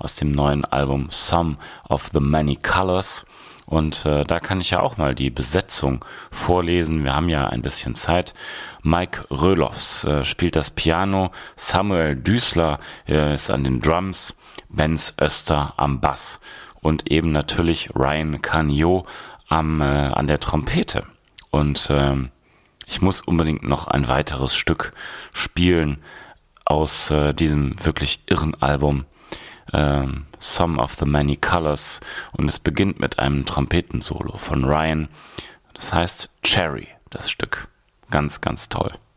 aus dem neuen Album Some of the Many Colors. Und da kann ich ja auch mal die Besetzung vorlesen. Wir haben ja ein bisschen Zeit. Mike Röloffs spielt das Piano, Samuel Düßler ist an den Drums, Benz Öster am Bass und eben natürlich Ryan Canio an der Trompete. Und ich muss unbedingt noch ein weiteres Stück spielen aus diesem wirklich irren Album. Some of the Many Colors, und es beginnt mit einem Trompetensolo von Ryan. Das heißt Cherry, das Stück. Ganz, ganz toll.